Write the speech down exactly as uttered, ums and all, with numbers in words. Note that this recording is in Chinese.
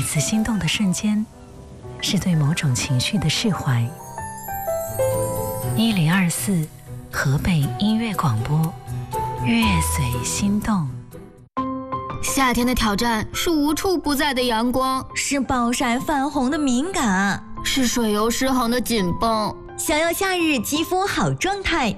次心动的瞬间，是对某种情绪的释怀。一零二四河北音乐广播，乐随心动。 夏天的挑战是无处不在的阳光， 是暴晒泛红的敏感， 是水油失衡的紧绷。 想要夏日肌肤好状态，